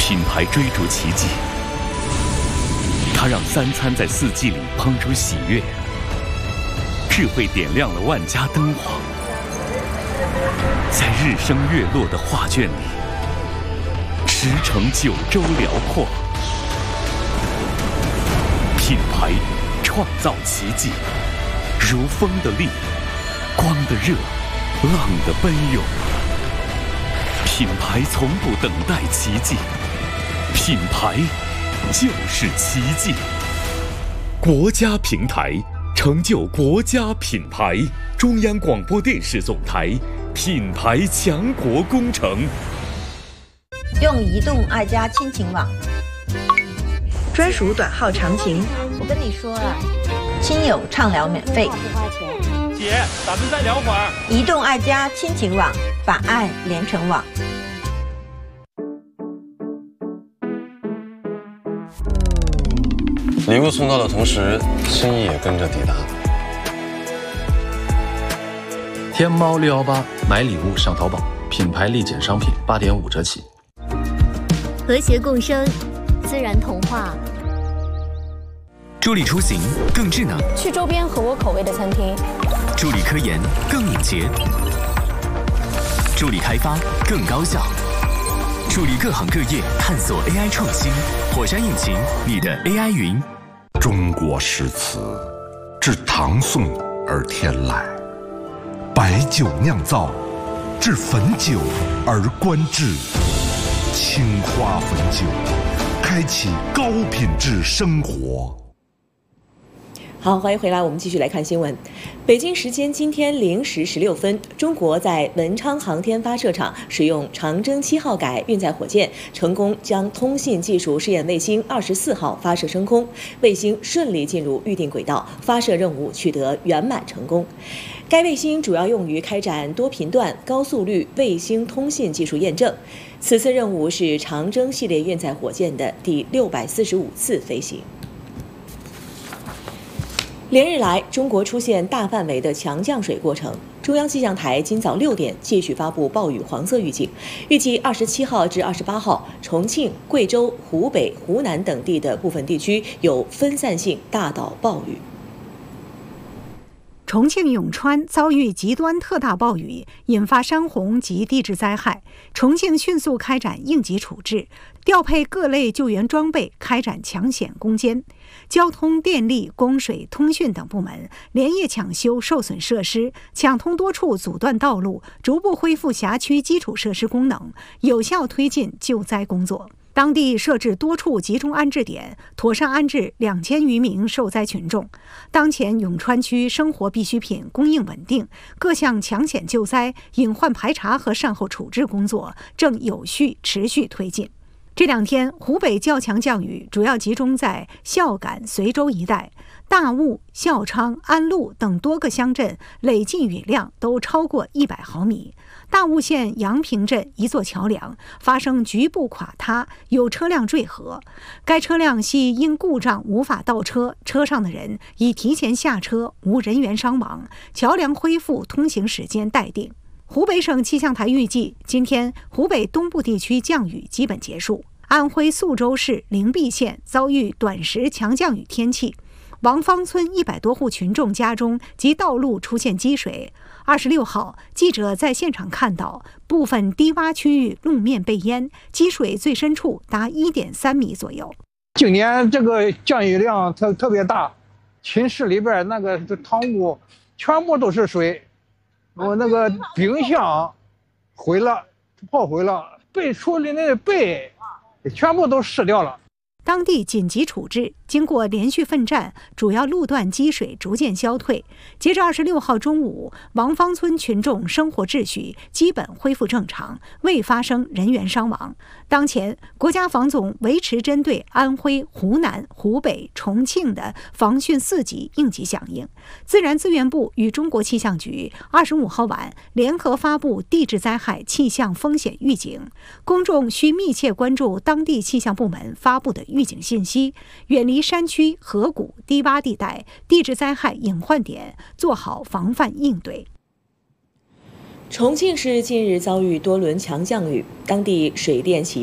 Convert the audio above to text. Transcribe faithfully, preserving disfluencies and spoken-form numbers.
品牌追逐奇迹，它让三餐在四季里烹出喜悦，智慧点亮了万家灯火，在日升月落的画卷里，驰骋九州辽阔。品牌创造奇迹，如风的力，光的热，浪的奔涌。品牌从不等待奇迹，品牌就是奇迹。国家平台成就国家品牌，中央广播电视总台品牌强国工程。 用移动爱家亲情网，专属短号长情。 我跟你说啊， 亲友畅聊免费， 不花钱。 姐，咱们再聊会儿。 移动爱家亲情网，把爱连成网。 礼物送到的同时，心意也跟着抵达。 天猫六一八买礼物上淘宝，品牌立减商品八点五折起。 和谐共生，自然童话。 助力出行更智能， 去周边合我口味的餐厅。 助力科研更敏捷，助力开发更高效，助力各行各业探索 A I 创新。火山引擎，你的 A I 云。 中国诗词自唐宋而天来，白酒酿造，至汾酒而观致。青花汾酒，开启高品质生活。 好，欢迎回来，我们继续来看新闻。北京时间今天零时十六分，中国在文昌航天发射场使用长征七号改运载火箭，成功将通信技术试验卫星二十四号发射升空，卫星顺利进入预定轨道，发射任务取得圆满成功。该卫星主要用于开展多频段、高速率卫星通信技术验证。此次任务是长征系列运载火箭的第六百四十五次飞行。连日来，中国出现大范围的强降水过程。中央气象台今早六点继续发布暴雨黄色预警，预计二十七号至二十八号，重庆、贵州、湖北、湖南等地的部分地区有分散性大到暴雨。 重庆永川遭遇极端特大暴雨，引发山洪及地质灾害。重庆迅速开展应急处置，调配各类救援装备，开展抢险攻坚。交通、电力、供水、通讯等部门连夜抢修受损设施，抢通多处阻断道路，逐步恢复辖区基础设施功能，有效推进救灾工作。当地设置多处集中安置点，妥善安置两千余名受灾群众。当前永川区生活必需品供应稳定，各项抢险救灾、隐患排查和善后处置工作正有序持续推进。这两天，湖北较强降雨主要集中在孝感、随州一带，大雾、孝昌、安陆等多个乡镇累计雨量都超过一百毫米。大雾县阳平镇一座桥梁发生局部垮塌，有车辆坠河。该车辆系因故障无法倒车，车上的人已提前下车，无人员伤亡，桥梁恢复通行时间待定。湖北省气象台预计，今天湖北东部地区降雨基本结束。安徽宿州市灵璧县遭遇短时强降雨天气，王坊村一百多户群众家中及道路出现积水。二十六号，记者在现场看到部分低洼区域路面被淹，积水最深处达一点三米左右。 今年这个降雨量特特别大，寝室里边那个堂屋全部都是水。我那个冰箱毁了，泡毁了，被处理那个被全部都湿掉了。 当地紧急处置，经过连续奋战，主要路段积水逐渐消退。截至二十六号中午，王坊村群众生活秩序基本恢复正常，未发生人员伤亡。当前，国家防总维持针对安徽、湖南、湖北、重庆的防汛四级应急响应。自然资源部与中国气象局二十五号晚联合发布地质灾害气象风险预警，公众需密切关注当地气象部门发布的预警信息，远离山区、河谷、低洼地带、地质灾害隐患点，做好防范应对。 重庆市近日遭遇多轮强降雨，当地水电企业